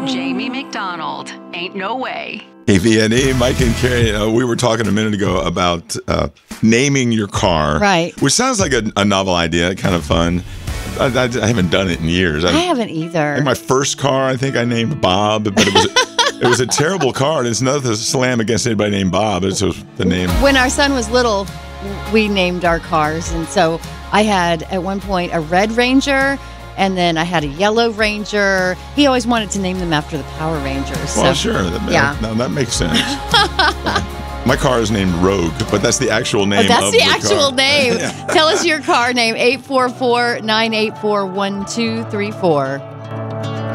Jamie McDonald. Ain't no way. AV&E, Mike and Carrie, we were talking a minute ago about naming your car. Right. Which sounds like a novel idea, kind of fun. I haven't done it in years. I haven't either. In my first car, I think I named Bob, but it was a terrible car. And it's nothing to slam against anybody named Bob. It's just the name. When our son was little, we named our cars. And so I had, at one point, a Red Ranger, and then I had a Yellow Ranger. He always wanted to name them after the Power Rangers. Well, so, sure. Yeah. No, that makes sense. My car is named Rogue, but that's the actual name. That's of the car. actual name. Tell us your car name, 844-984-1234.